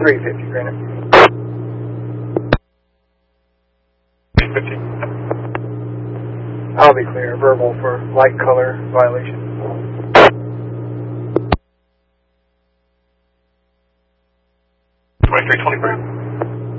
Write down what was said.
350, granted. 50. I'll be clear. Verbal for light color violation. 2323.